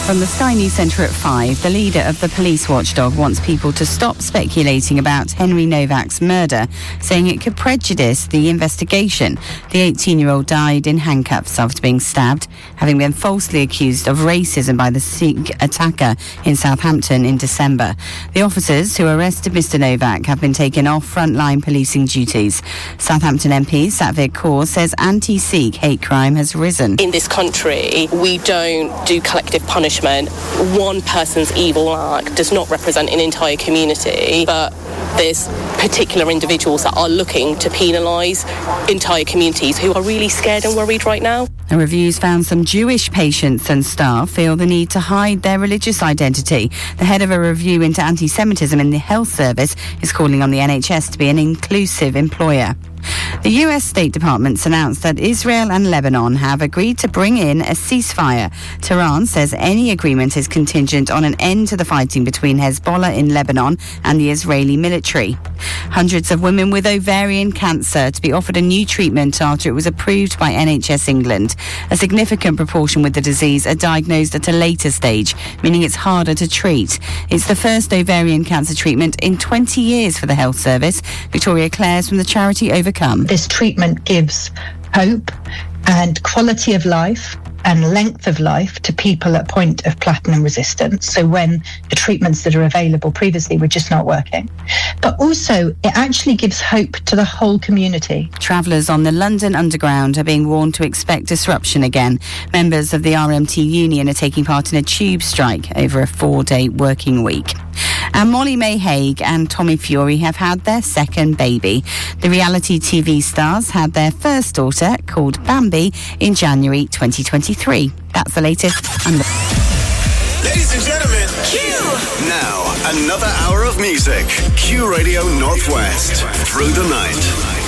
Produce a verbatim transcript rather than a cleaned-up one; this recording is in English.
From the Sky News Centre at five, the leader of the police watchdog wants people to stop speculating about Henry Novak's murder, saying it could prejudice the investigation. The eighteen-year-old died in handcuffs after being stabbed, having been falsely accused of racism by the Sikh attacker in Southampton in December. The officers who arrested Mister Novak have been taken off frontline policing duties. Southampton M P Satvir Kaur says anti-Sikh hate crime has risen. In this country, we don't do collective punishment. One person's evil act does not represent an entire community, but there's particular individuals that are looking to penalise entire communities who are really scared and worried right now. A review's found some Jewish patients and staff feel the need to hide their religious identity. The head of a review into anti-Semitism in the health service is calling on the N H S to be an inclusive employer. The U S State Department's announced that Israel and Lebanon have agreed to bring in a ceasefire. Tehran says any agreement is contingent on an end to the fighting between Hezbollah in Lebanon and the Israeli military. Hundreds of women with ovarian cancer to be offered a new treatment after it was approved by N H S England. A significant proportion with the disease are diagnosed at a later stage, meaning it's harder to treat. It's the first ovarian cancer treatment in twenty years for the health service. Victoria Clares from the charity Overcome. This treatment gives hope and quality of life and length of life to people at point of platinum resistance. So when the treatments that are available previously were just not working. But also, it actually gives hope to the whole community. Travellers on the London Underground are being warned to expect disruption again. Members of the R M T union are taking part in a tube strike over a four-day working week. And Molly May Hague and Tommy Fury have had their second baby. The reality T V stars had their first daughter, called Bambi, in January twenty twenty-three. That's the latest. And the- Ladies and gentlemen, Q! Now, another hour of music. Q Radio Northwest. Through the night.